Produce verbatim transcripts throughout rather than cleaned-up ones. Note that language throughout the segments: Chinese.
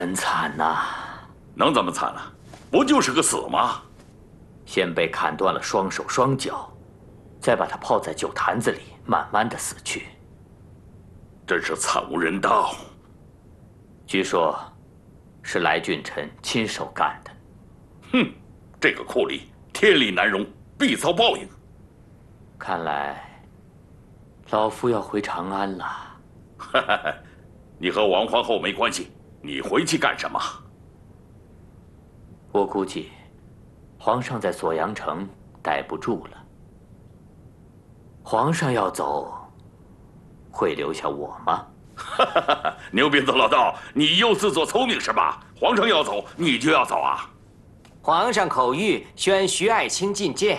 真惨呐！ 能怎么惨啊？不就是个死吗？ 先被砍断了双手双脚，再把他泡在酒坛子里，慢慢的死去。 真是惨无人道。 据说，是来俊臣亲手干的。 哼，这个酷吏天理难容，必遭报应。 看来，老夫要回长安了。 哈哈，你和王皇后没关系，你回去干什么？ 我估计，皇上在锁阳城待不住了。皇上要走，会留下我吗？ 哈哈哈！牛鼻子老道，你又自作聪明是吧？皇上要走，你就要走啊？ 皇上口谕，宣徐爱卿觐见。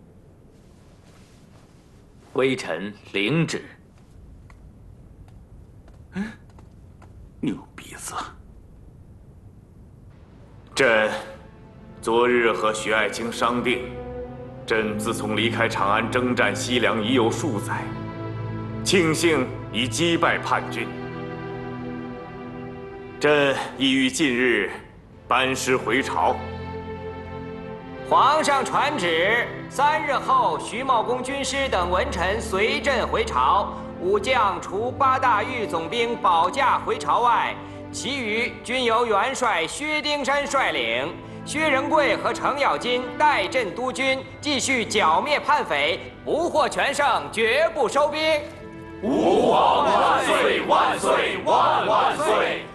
微臣领旨。 嗯，牛鼻子。 朕昨日和徐爱卿商定，朕自从离开长安征战西凉已有数载，庆幸已击败叛军。朕意欲近日班师回朝。 皇上传旨，三日后，徐茂公军师等文臣随朕回朝。武将除八大御总兵保驾回朝外，其余均由元帅薛丁山率领。薛仁贵和程咬金代朕督军，继续剿灭叛匪，不获全胜，绝不收兵。 吾皇万岁万岁万万岁！